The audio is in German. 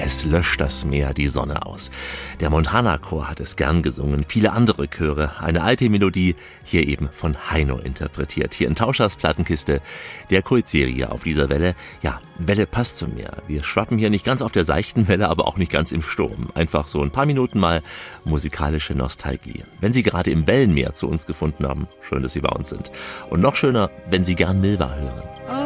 Es löscht das Meer die Sonne aus. Der Montana-Chor hat es gern gesungen, viele andere Chöre. Eine alte Melodie, hier eben von Heino interpretiert. Hier in Tauschers Plattenkiste, der Kultserie auf dieser Welle. Ja, Welle passt zum Meer. Wir schwappen hier nicht ganz auf der seichten Welle, aber auch nicht ganz im Sturm. Einfach so ein paar Minuten mal musikalische Nostalgie. Wenn Sie gerade im Wellenmeer zu uns gefunden haben, schön, dass Sie bei uns sind. Und noch schöner, wenn Sie gern Milva hören.